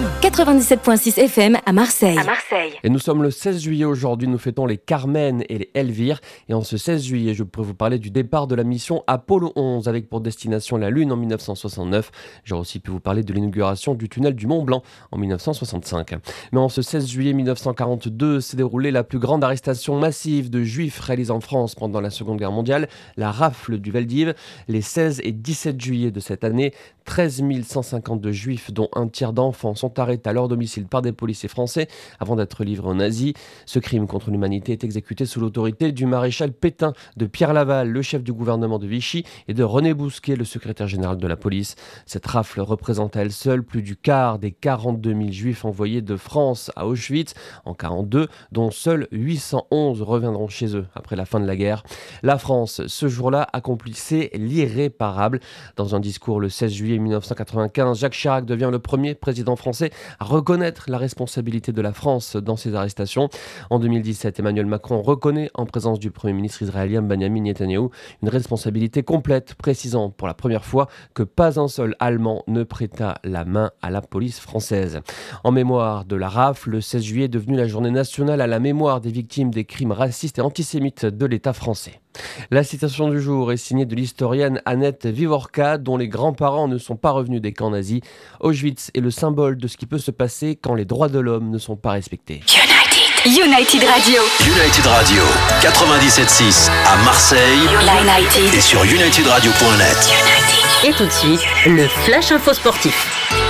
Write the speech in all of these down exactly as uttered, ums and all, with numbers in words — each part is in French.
quatre-vingt-dix-sept virgule six F M à Marseille. à Marseille. Et nous sommes le seize juillet aujourd'hui, nous fêtons les Carmen et les Elvire. Et en ce seize juillet, je pourrais vous parler du départ de la mission Apollo onze avec pour destination la Lune en dix-neuf cent soixante-neuf. J'aurais aussi pu vous parler de l'inauguration du tunnel du Mont Blanc en dix-neuf cent soixante-cinq. Mais en ce seize juillet dix-neuf cent quarante-deux s'est déroulée la plus grande arrestation massive de juifs réalisée en France pendant la Seconde Guerre mondiale, la rafle du Veldiv. Les seize et dix-sept juillet de cette année, treize mille cent cinquante-deux juifs, dont un tiers d'enfants, sont arrêtés à leur domicile par des policiers français avant d'être livrés aux nazis. Ce crime contre l'humanité est exécuté sous l'autorité du maréchal Pétain, de Pierre Laval, le chef du gouvernement de Vichy, et de René Bousquet, le secrétaire général de la police. Cette rafle représente à elle seule plus du quart des quarante-deux mille juifs envoyés de France à Auschwitz en quarante-deux, dont seuls huit cent onze reviendront chez eux après la fin de la guerre. La France, ce jour-là, accomplissait l'irréparable. Dans un discours le seize juillet dix-neuf cent quatre-vingt-quinze, Jacques Chirac devient le premier président français à reconnaître la responsabilité de la France dans ces arrestations. En deux mille dix-sept, Emmanuel Macron reconnaît en présence du Premier ministre israélien Benjamin Netanyahou une responsabilité complète, précisant pour la première fois que pas un seul Allemand ne prêta la main à la police française. En mémoire de la rafle, le seize juillet est devenu la journée nationale à la mémoire des victimes des crimes racistes et antisémites de l'État français. La citation du jour est signée de l'historienne Annette Vivorka, dont les grands-parents ne sont pas revenus des camps nazis. Auschwitz est le symbole de ce qui peut se passer quand les droits de l'homme ne sont pas respectés. United, United Radio. United Radio, quatre-vingt-dix-sept virgule six à Marseille. United. Et sur united radio point net. United. Et tout de suite, le Flash Info Sportif.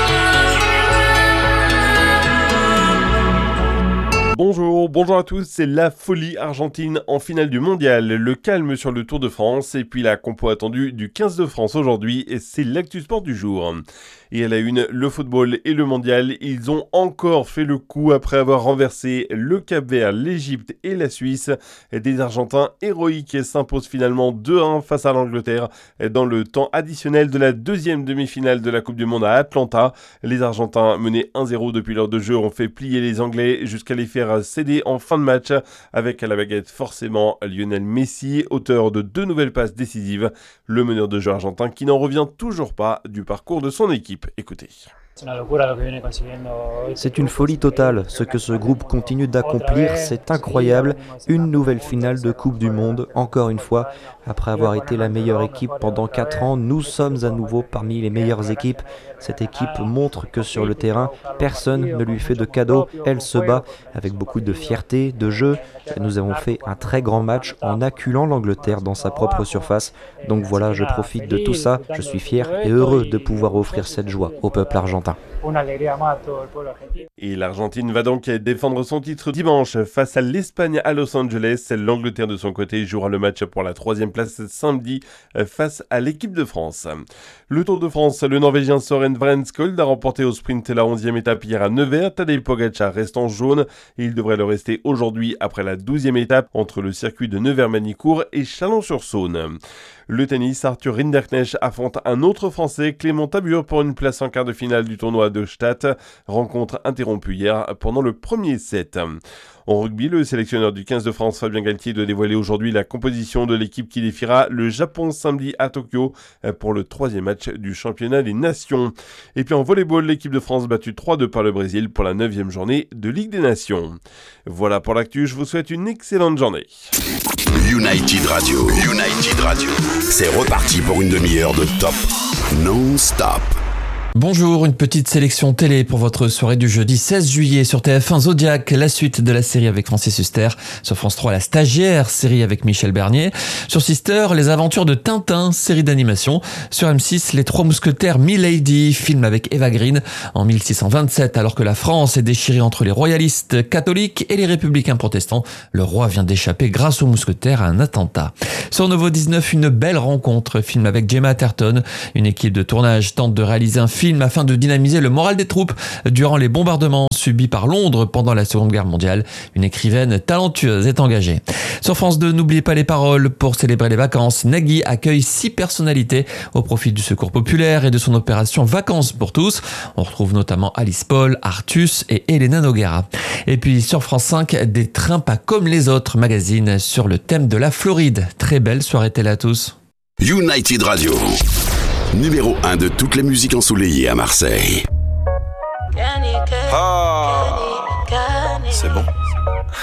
Bonjour, bonjour à tous, c'est la folie argentine en finale du mondial, le calme sur le Tour de France et puis la compo attendue du quinze de France aujourd'hui et c'est l'actu sport du jour. Et à la une, le football et le mondial, ils ont encore fait le coup après avoir renversé le Cap-Vert, l'Égypte et la Suisse. Des Argentins héroïques s'imposent finalement deux à un face à l'Angleterre dans le temps additionnel de la deuxième demi-finale de la Coupe du Monde à Atlanta. Les Argentins menés un zéro depuis l'heure de jeu ont fait plier les Anglais jusqu'à les faire céder en fin de match avec à la baguette forcément Lionel Messi, auteur de deux nouvelles passes décisives. Le meneur de jeu argentin qui n'en revient toujours pas du parcours de son équipe. Écoutez. C'est une folie totale. Ce que ce groupe continue d'accomplir, c'est incroyable. Une nouvelle finale de Coupe du Monde, encore une fois. Après avoir été la meilleure équipe pendant quatre ans, nous sommes à nouveau parmi les meilleures équipes. Cette équipe montre que sur le terrain, personne ne lui fait de cadeaux. Elle se bat avec beaucoup de fierté, de jeu. Nous avons fait un très grand match en acculant l'Angleterre dans sa propre surface. Donc voilà, je profite de tout ça. Je suis fier et heureux de pouvoir offrir cette joie au peuple argentin. Et l'Argentine va donc défendre son titre dimanche face à l'Espagne à Los Angeles. L'Angleterre de son côté jouera le match pour la troisième place samedi face à l'équipe de France. Le Tour de France, le Norvégien Søren Vrenskold a remporté au sprint la onzième étape hier à Nevers. Tadej Pogačar reste en jaune et il devrait le rester aujourd'hui après la douzième étape entre le circuit de Nevers-Manicourt et Chalon-sur-Saône. Le tennis, Arthur Rinderknecht affronte un autre Français, Clément Tabur, pour une place en quart de finale du tournoi de Stade. Rencontre interrompue hier pendant le premier set. En rugby, le sélectionneur du quinze de France, Fabien Galtier, doit dévoiler aujourd'hui la composition de l'équipe qui défiera le Japon samedi à Tokyo pour le troisième match du championnat des nations. Et puis en volleyball, l'équipe de France battue trois deux par le Brésil pour la neuvième journée de Ligue des Nations. Voilà pour l'actu, je vous souhaite une excellente journée. United Radio, United Radio, c'est reparti pour une demi-heure de top non-stop. Bonjour, une petite sélection télé pour votre soirée du jeudi seize juillet sur T F un Zodiac, la suite de la série avec Francis Huster. Sur France trois, La Stagiaire, série avec Michel Bernier. Sur Sister, Les Aventures de Tintin, série d'animation. Sur M six, Les Trois Mousquetaires Milady, film avec Eva Green en mille six cent vingt-sept, alors que la France est déchirée entre les royalistes catholiques et les républicains protestants. Le roi vient d'échapper grâce aux mousquetaires à un attentat. Sur Novo dix-neuf, Une belle rencontre, film avec Gemma Atherton. Une équipe de tournage tente de réaliser un film afin de dynamiser le moral des troupes durant les bombardements subis par Londres pendant la Seconde Guerre mondiale. Une écrivaine talentueuse est engagée. Sur France deux, n'oubliez pas les paroles. Pour célébrer les vacances, Nagui accueille six personnalités au profit du Secours populaire et de son opération Vacances pour tous. On retrouve notamment Alice Paul, Artus et Elena Noguera. Et puis sur France cinq, des trains pas comme les autres, magazine sur le thème de la Floride. Très belle soirée télé à tous. United Radio, numéro un de toutes les musiques ensoleillées à Marseille. Ah, c'est bon.